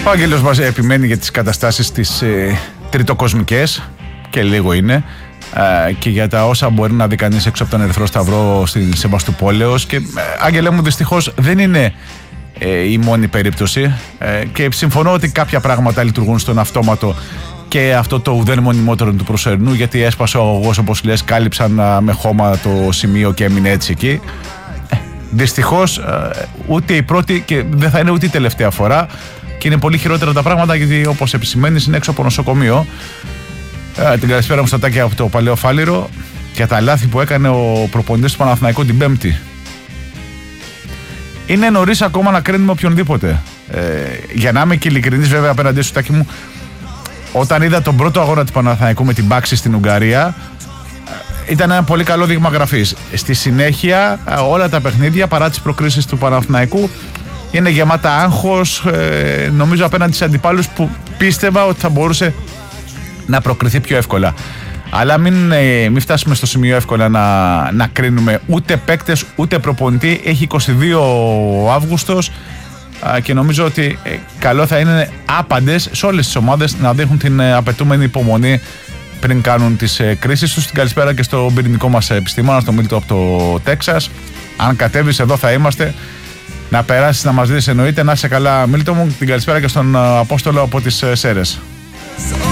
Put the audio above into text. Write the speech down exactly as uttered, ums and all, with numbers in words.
Ο Άγγελος μας επιμένει για τις καταστάσεις τις ε, τριτοκοσμικές, και λίγο είναι, ε, και για τα όσα μπορεί να δει κανείς έξω από τον Ερυθρό Σταυρό στην Σεβαστουπόλεως. Και ε, Άγγελε μου, δυστυχώς δεν είναι ε, η μόνη περίπτωση, ε, και συμφωνώ ότι κάποια πράγματα λειτουργούν στον αυτόματο, και αυτό το ουδέν μονιμότερο του προσωρινού, γιατί έσπασε ο αγωγός, όπως λες, κάλυψαν ε, με χώμα το σημείο και έμεινε έτσι εκεί. Ε, δυστυχώς ε, ούτε η πρώτη και δεν θα είναι ούτε η τελευταία φορά. Και είναι πολύ χειρότερα τα πράγματα, γιατί όπως επισημαίνεις είναι έξω από νοσοκομείο. Ε, την καλησπέρα μου στα Τάκια από το Παλαιό Φάληρο, για τα λάθη που έκανε ο προπονητής του Παναθηναϊκού την Πέμπτη. Είναι νωρίς ακόμα να κρίνουμε οποιονδήποτε. Ε, για να είμαι και ειλικρινής, βέβαια, απέναντί σου, Τάκη μου, όταν είδα τον πρώτο αγώνα του Παναθηναϊκού με την Πάξη στην Ουγγαρία, ήταν ένα πολύ καλό δείγμα γραφής. Στη συνέχεια, όλα τα παιχνίδια, παρά τις προκρίσεις του Παναθηναϊκού, είναι γεμάτα άγχος, ε, νομίζω, απέναντι σε αντιπάλους που πίστευα ότι θα μπορούσε να προκριθεί πιο εύκολα. Αλλά μην, ε, μην φτάσουμε στο σημείο εύκολα να, να κρίνουμε ούτε παίκτες ούτε προπονητή. Έχει είκοσι δύο ο Αύγουστος, α, και νομίζω ότι ε, καλό θα είναι άπαντες σε όλες τις ομάδες να δείχνουν την ε, απαιτούμενη υπομονή πριν κάνουν τις ε, κρίσεις τους. Την καλησπέρα και στο πυρηνικό μας επιστήμονα, στον Μίλτο από το Τέξας. Αν κατέβεις εδώ θα είμαστε. Να περάσεις να μας δεις, εννοείται. Να είσαι καλά, Μίλτο μου. Την καλησπέρα και στον Απόστολο από τις Σέρρες.